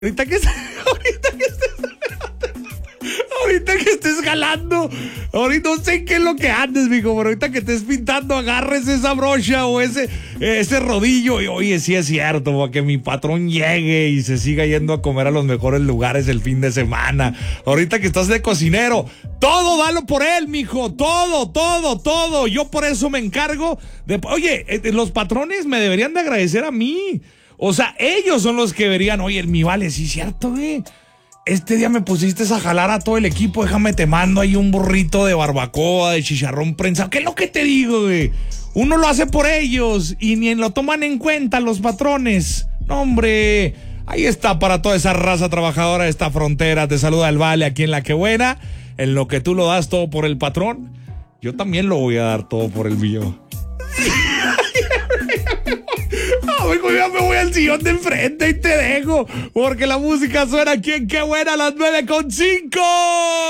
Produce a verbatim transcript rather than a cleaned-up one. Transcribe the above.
Ahorita que, ahorita que estés, ahorita que estés jalando, ahorita no sé qué es lo que andes, mijo, pero ahorita que estés pintando, agarres esa brocha o ese, ese rodillo y oye, sí es cierto, para que mi patrón llegue y se siga yendo a comer a los mejores lugares el fin de semana. Ahorita que estás de cocinero, todo dalo por él, mijo, todo, todo, todo. Yo por eso me encargo de, oye, los patrones me deberían de agradecer a mí. O sea, ellos son los que verían, oye, el mi vale, sí, cierto, güey. Este día me pusiste a jalar a todo el equipo, déjame te mando ahí un burrito de barbacoa, de chicharrón prensado. ¿Qué es lo que te digo, güey? Uno lo hace por ellos y ni lo toman en cuenta los patrones. No, hombre, ahí está para toda esa raza trabajadora de esta frontera. Te saluda el Vale aquí en La Que Buena. En lo que tú lo das todo por el patrón, yo también lo voy a dar todo por el mío. No, ya me voy al sillón de enfrente y te dejo, porque la música suena aquí en Qué Buena a las nueve con cinco.